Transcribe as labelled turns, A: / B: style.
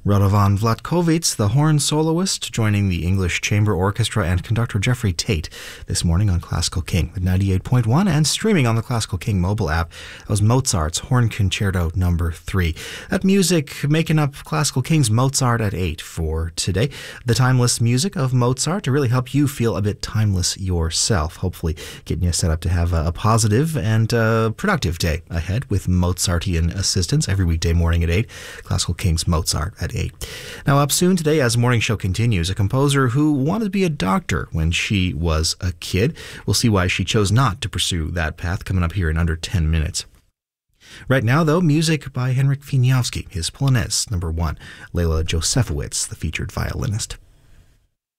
A: Radovan Vlatkovits, the horn soloist, joining the English Chamber Orchestra and conductor Jeffrey Tate this morning on Classical King at 98.1 and streaming on the Classical King mobile app. That was Mozart's Horn Concerto No. 3. That music making up Classical King's Mozart at 8 for today. The timeless music of Mozart to really help you feel a bit timeless yourself. Hopefully getting you set up to have a positive and productive day ahead with Mozartian assistance every weekday morning at 8. Classical King's Mozart at 8. Now up soon today, as Morning Show continues, a composer who wanted to be a doctor when she was a kid. We'll see why she chose not to pursue that path coming up here in under 10 minutes. Right now, though, music by Henryk Wieniawski, his Polonaise No. 1, Leila Josefowicz, the featured violinist.